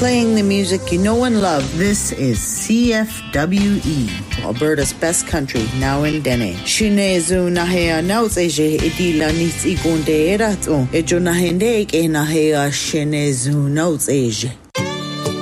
playing the music you know and love. This is CFWE, Alberta's best country, now in Dene. Shinezu nahea nautseje idila nits igunde erato. Ejo nahende ke nahea shinezu nautseje.